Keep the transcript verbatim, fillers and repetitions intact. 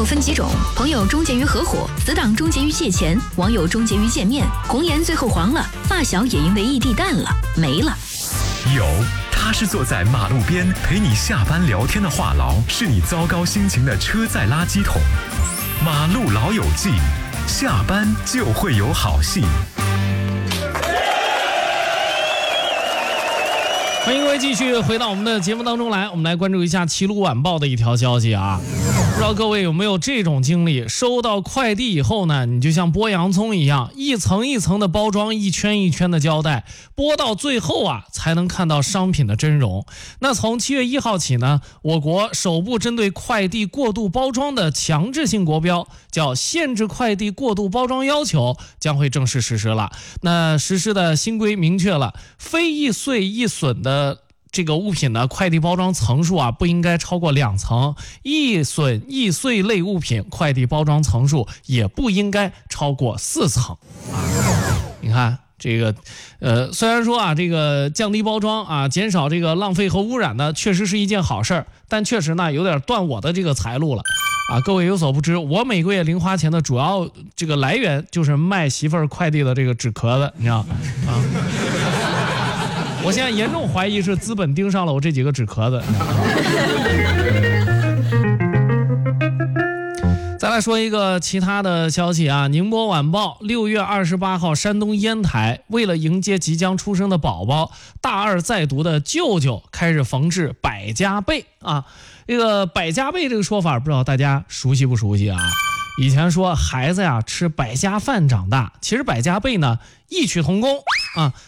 分几种，朋友终结于合伙，死党终结于借钱，网友终结于见面，红颜最后黄了，发小也因为异地淡了，没了。 有，他是坐在马路边陪你下班聊天的话痨，是你糟糕心情的车载垃圾桶。马路老友记，下班就会有好戏。 欢迎各位继续回到我们的节目当中来，我们来关注一下齐鲁晚报的一条消息啊。不知道各位有没有这种经历，收到快递以后呢，你就像剥洋葱一样，一层一层的包装，一圈一圈的胶带，剥到最后啊，才能看到商品的真容。那从七月一号起呢，我国首部针对快递过度包装的强制性国标，叫限制快递过度包装要求，将会正式实施了。那实施的新规明确了，非易碎易损的这个物品呢，快递包装层数啊不应该超过两层，易损易碎类物品快递包装层数也不应该超过四层。你看这个，呃，虽然说啊，这个降低包装啊，减少这个浪费和污染呢，确实是一件好事儿，但确实呢，有点断我的这个财路了。啊，各位有所不知，我每个月零花钱的主要这个来源就是卖媳妇儿快递的这个纸壳子，你知道啊。我现在严重怀疑是资本盯上了我这几个纸壳子。再来说一个其他的消息啊，宁波晚报六月二十八号，山东烟台为了迎接即将出生的宝宝，大二在读的舅舅开始缝制百家贝啊。这个百家贝这个说法，不知道大家熟悉不熟悉啊？以前说孩子呀吃百家饭长大，其实百家贝呢异曲同工啊，